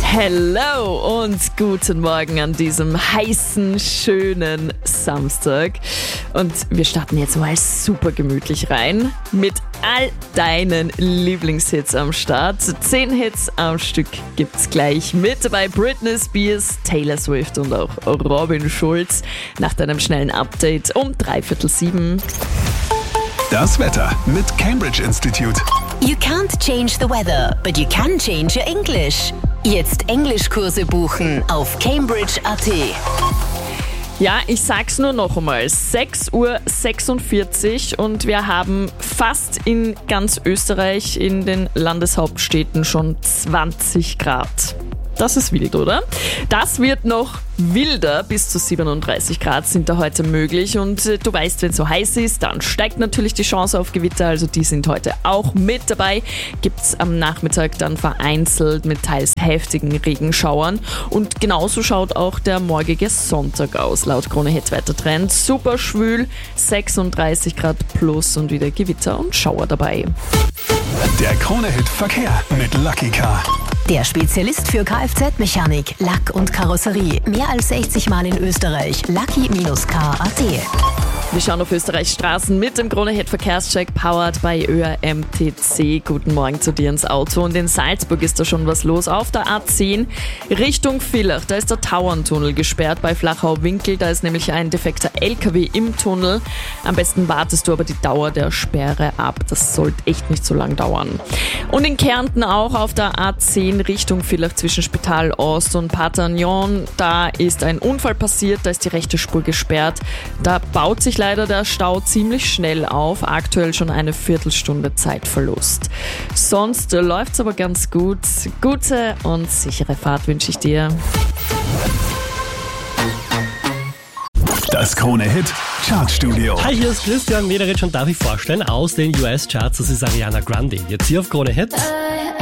Hello und guten Morgen an diesem heißen, schönen Samstag. Und wir starten jetzt mal super gemütlich rein mit all deinen Lieblingshits am Start. 10 Hits am Stück gibt's gleich mit dabei. Britney Spears, Taylor Swift und auch Robin Schulz. Nach deinem schnellen Update um 6:45. Das Wetter mit Cambridge Institute. You can't change the weather, but you can change your English. Jetzt Englischkurse buchen auf Cambridge.at. Ja, ich sag's nur noch einmal. 6:46 Uhr und wir haben fast in ganz Österreich in den Landeshauptstädten schon 20 Grad. Das ist wild, oder? Das wird noch wilder. Bis zu 37 Grad sind da heute möglich. Und du weißt, wenn es so heiß ist, dann steigt natürlich die Chance auf Gewitter. Also die sind heute auch mit dabei. Gibt's am Nachmittag dann vereinzelt mit teils heftigen Regenschauern. Und genauso schaut auch der morgige Sonntag aus. Laut Krone Hit Wettertrend super schwül, 36 Grad plus und wieder Gewitter und Schauer dabei. Der Krone Hit Verkehr mit Lucky Car. Der Spezialist für Kfz-Mechanik, Lack und Karosserie. Mehr als 60 Mal in Österreich. Lucky-Car.at. Wir schauen auf Österreichs Straßen mit dem Krone Hit Verkehrscheck, powered by ÖRMTC. Guten Morgen zu dir ins Auto. Und in Salzburg ist da schon was los. Auf der A10 Richtung Villach, da ist der Tauerntunnel gesperrt bei Flachau-Winkel. Da ist nämlich ein defekter LKW im Tunnel. Am besten wartest du aber die Dauer der Sperre ab. Das sollte echt nicht so lang dauern. Und in Kärnten auch auf der A10 Richtung Villach zwischen Spital Ost und Patagnon. Da ist ein Unfall passiert, da ist die rechte Spur gesperrt. Da baut sich leider der Stau ziemlich schnell auf, aktuell schon eine Viertelstunde Zeitverlust. Sonst läuft's aber ganz gut. Gute und sichere Fahrt wünsche ich dir. Das Krone Hit Chartstudio. Hi, hier ist Christian Mederich und darf ich vorstellen aus den US-Charts, das ist Ariana Grande. Jetzt hier auf Krone Hit.